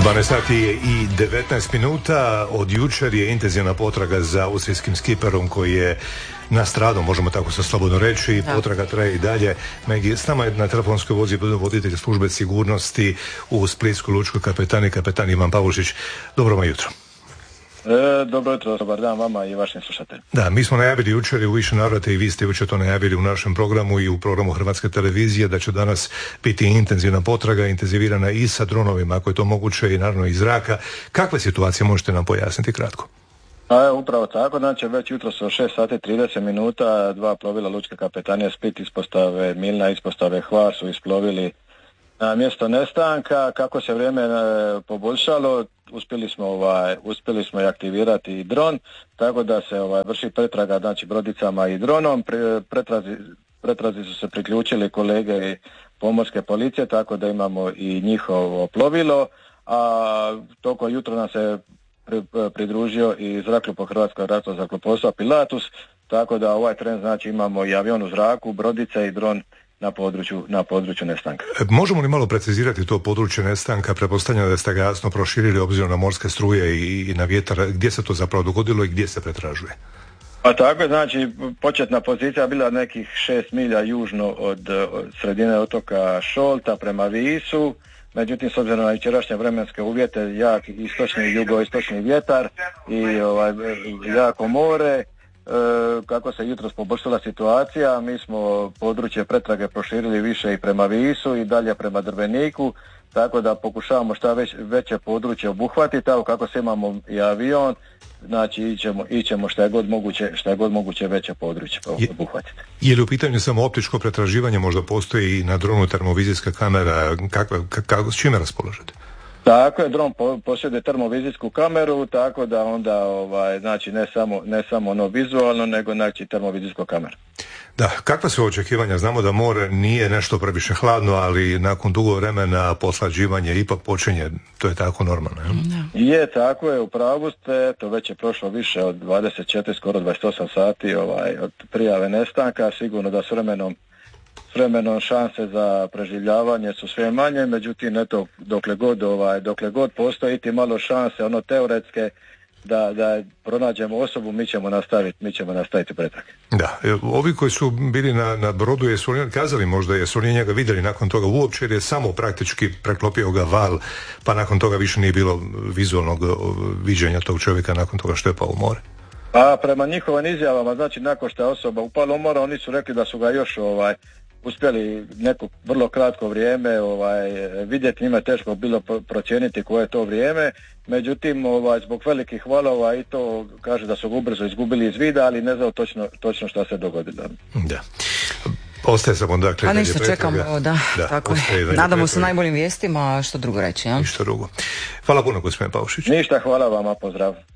12 sati i 19 minuta. Od jučer je intenzivna potraga za austrijskim skiperom koji je nastradao, možemo tako se slobodno reći. Potraga traje i dalje. Megi, s nama je na telefonskoj vozi voditelj službe sigurnosti u Splitskoj lučkoj kapetaniji, kapetan Ivan Pavlušić. Dobro vam jutro. Dobro jutro, dobar dan vama i vašim slušateljima. Da, mi smo najavili jučer u više navrata i vi ste jučer to najavili u našem programu i u programu Hrvatske televizije da će danas biti intenzivna potraga, intenzivirana i sa dronovima, ako je to moguće, i naravno iz zraka. Kakve situacije možete nam pojasniti kratko? Upravo tako, znači već jutro su 6 sati 30 minuta, dva plovila lučke kapetanije Split ispostave Milna, ispostave Hvar su isplovili na mjesto nestanka. Kako se vrijeme poboljšalo, uspjeli smo i aktivirati i dron, tako da se vrši pretraga, znači brodicama i dronom. Pretrazi su se priključili kolege pomorske policije, tako da imamo i njihovo plovilo, a toko jutro nam se pridružio i zrakoplov Hrvatskog ratnog zrakoplovstva Pilatus, tako da ovaj tren znači imamo i avion u zraku, brodice i dron na području nestanka. Možemo li malo precizirati to područje nestanka? Pretpostavljam da ste ga jasno proširili obzirom na morske struje i na vjetar. Gdje se to zapravo dogodilo i gdje se pretražuje? Pa tako je, znači početna pozicija bila nekih 6 milja južno od sredine otoka Šolta prema Visu. Međutim, s obzirom na jučerašnje vremenske uvjete, jak istočni i jugoistočni vjetar i jako more, kako se jutros poboljšala situacija, mi smo područje pretrage proširili više i prema Visu i dalje prema Drveniku, tako da pokušavamo šta veće područje obuhvatiti, tako kako se imamo i avion, znači ićemo šta je god moguće veće područje obuhvatiti. Je li u pitanju samo optičko pretraživanje, možda postoji i na dronu termovizijska kamera, s čime raspolažete? Tako je, dron posjeduje termovizijsku kameru, tako da onda znači ne samo ono vizualno, nego znači termovizijsku kameru. Da, kakva su očekivanja? Znamo da more nije nešto previše hladno, ali nakon dugo vremena poslađivanje ipak počinje, to je tako normalno, je? Je, tako je, u pravu ste, to već je prošlo više od 24, skoro 28 sati od prijave nestanka, sigurno da s vremenom šanse za preživljavanje su sve manje, međutim eto dokle god postoji iti malo šanse teoretske da pronađemo osobu, mi ćemo nastaviti pretrage. Da, ovi koji su bili na brodu, jesu li kazali možda, jesu li njega vidjeli nakon toga uopće, jer je samo praktički preklopio ga val, pa nakon toga više nije bilo vizualnog viđenja tog čovjeka nakon toga što je pao u more? Pa prema njihovim izjavama, znači nakon što je osoba upala u more, oni su rekli da su ga još uspjeli neko vrlo kratko vrijeme vidjeti, njima je teško bilo procijeniti koje je to vrijeme, međutim zbog velikih valova i to kaže da su ga ubrzo izgubili iz vida, ali ne znao točno šta se dogodilo. Da. Ostaje samo dakle. A ništa, čekamo, da tako je. Nadamo se najboljim vijestima, a što drugo reći, ja? Ništa drugo. Hvala puno, gospodine Pavlušić. Ništa, hvala vama, pozdrav.